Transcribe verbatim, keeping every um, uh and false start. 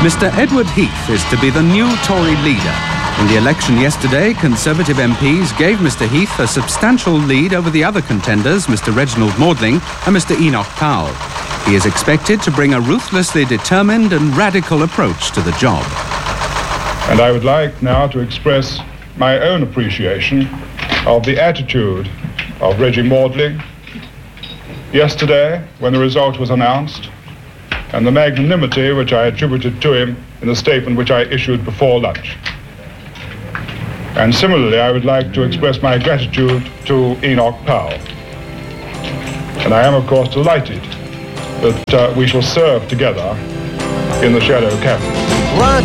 Mister Edward Heath is to be the new Tory leader. In the election yesterday, Conservative M Ps gave Mister Heath a substantial lead over the other contenders, Mister Reginald Maudling and Mister Enoch Powell. He is expected to bring a ruthlessly determined and radical approach to the job. And I would like now to express my own appreciation of the attitude of Reggie Maudling yesterday when the result was announced, and the magnanimity which I attributed to him in the statement which I issued before lunch. And similarly, I would like to express my gratitude to Enoch Powell. And I am, of course, delighted that uh, we shall serve together in the shadow cabinet.